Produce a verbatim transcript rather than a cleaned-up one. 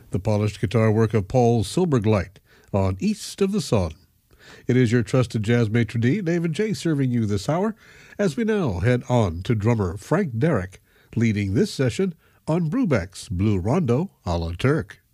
the polished guitar work of Paul Silbergleit on East of the Sun. It is your trusted jazz maitre d', David J., serving you this hour, as we now head on to drummer Frank Derrick, leading this session on Brubeck's Blue Rondo a la Turk.